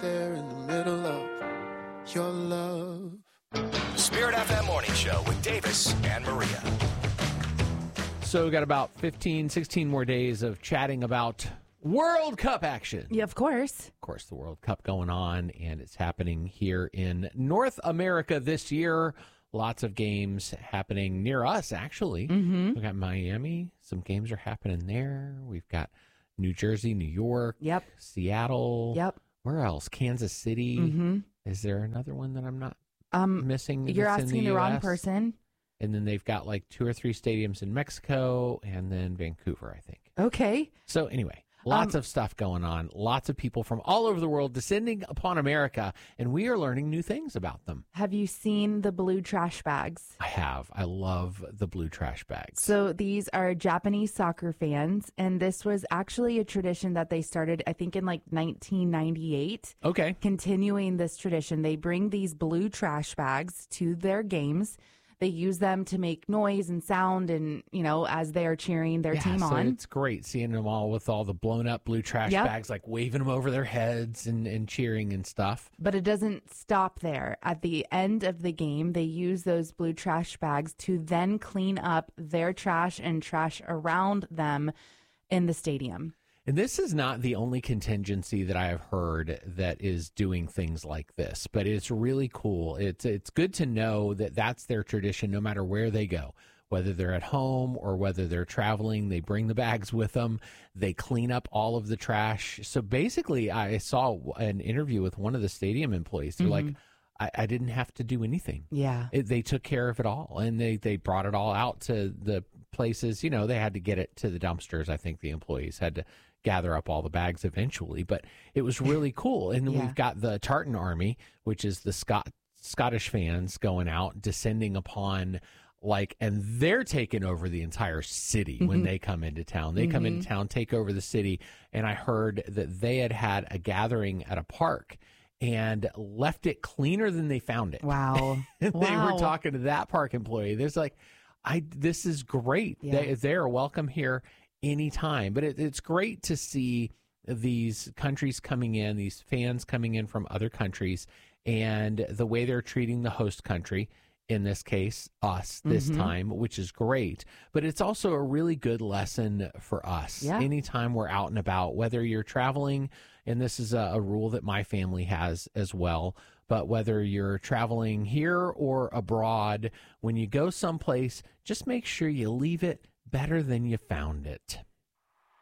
there in the middle of your love. The Spirit FM Morning Show with Davis and Maria. So we got about 15, 16 more days of chatting about World Cup action. Yeah, of course. Of course, the World Cup going on, and it's happening here in North America this year. Lots of games happening near us, actually. Mm-hmm. We've got Miami. Some games are happening there. We've got New Jersey, New York. Yep. Seattle. Yep. Where else? Kansas City. Mm-hmm. Is there another one that I'm not missing? You're that's asking in the wrong US? person. And then they've got like 2 or 3 stadiums in Mexico and then Vancouver, I think. Okay. So anyway, lots of stuff going on. Lots of people from all over the world descending upon America, and we are learning new things about them. Have you seen the blue trash bags? I have. I love the blue trash bags. So these are Japanese soccer fans, and this was actually a tradition that they started, I think, in like 1998. Okay. Continuing this tradition, they bring these blue trash bags to their games. They use them to make noise and sound and, as they are cheering their team so on. It's great seeing them all with all the blown up blue trash bags, like waving them over their heads and cheering and stuff. But it doesn't stop there. At the end of the game, they use those blue trash bags to then clean up their trash and trash around them in the stadium. And this is not the only contingency that I have heard that is doing things like this, but it's really cool. It's good to know that that's their tradition no matter where they go, whether they're at home or whether they're traveling. They bring the bags with them. They clean up all of the trash. So basically, I saw an interview with one of the stadium employees. They're like, I didn't have to do anything. Yeah. They took care of it all, and they brought it all out to the places. They had to get it to the dumpsters. I think the employees had to gather up all the bags eventually, but it was really cool. And we've got the Tartan Army, which is the Scottish fans going out, descending upon and they're taking over the entire city when they come into town. They come into town, take over the city. And I heard that they had a gathering at a park and left it cleaner than they found it. Wow. They were talking to that park employee. There's this is great. Yeah. They are welcome here anytime. But it's great to see these countries coming in, these fans coming in from other countries, and the way they're treating the host country, in this case, us this time, which is great. But it's also a really good lesson for us. Yeah. Anytime we're out and about, whether you're traveling, and this is a rule that my family has as well, but whether you're traveling here or abroad, when you go someplace, just make sure you leave it better than you found it.